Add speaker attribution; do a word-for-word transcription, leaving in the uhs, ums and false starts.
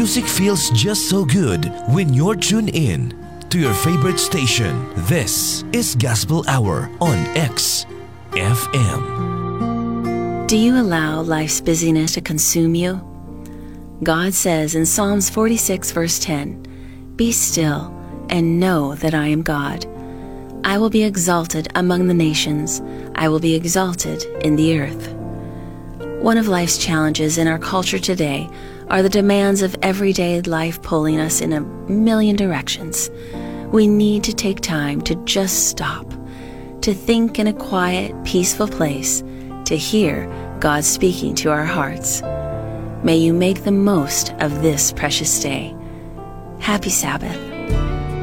Speaker 1: Music feels just so good when you're tuned in to your favorite station. This is Gospel Hour on X F M.
Speaker 2: Do you allow life's busyness to consume you? God says in Psalms forty-six verse ten, "Be still and know that I am God. I will be exalted among the nations. I will be exalted in the earth." One of life's challenges in our culture today are the demands of everyday life pulling us in a million directions. We need to take time to just stop, to think in a quiet, peaceful place, to hear God speaking to our hearts. May you make the most of this precious day. Happy Sabbath.